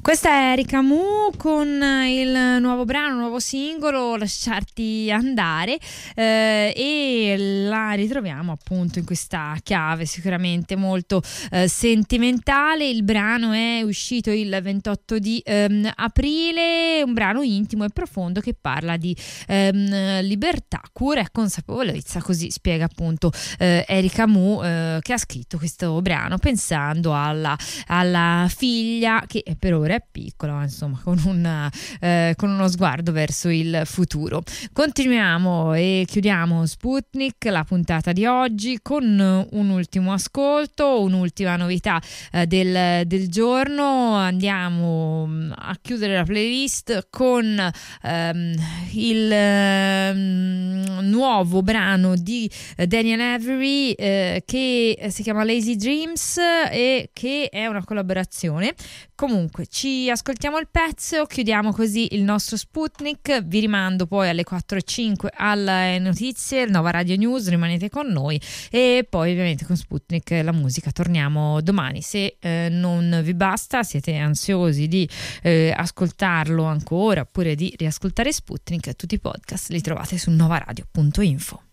Questa è Erika Mu con il nuovo brano, nuovo singolo, Lasciarti andare, e la ritroviamo appunto in questa chiave sicuramente molto sentimentale. Il brano è uscito il 28 di aprile, un brano intimo e profondo che parla di libertà, cura e consapevolezza, così spiega appunto Erika Mu, che ha scritto questo brano pensando alla figlia che per ora è piccola, ma insomma con uno sguardo verso il futuro. Continuiamo e chiudiamo Sputnik, la puntata di oggi, con un ultimo ascolto, un'ultima novità del giorno. Andiamo a chiudere la playlist con il nuovo brano di Daniel Avery, che si chiama Lazy Dreams e che è una collaborazione. Comunque ci ascoltiamo il pezzo, chiudiamo così il nostro Sputnik. Vi rimando poi alle 4:05 alle notizie, Nova Radio News, rimanete con noi, e poi ovviamente con Sputnik la musica torniamo domani. Se non vi basta, siete ansiosi di ascoltarlo ancora oppure di riascoltare Sputnik, tutti i podcast li trovate su novaradio.info.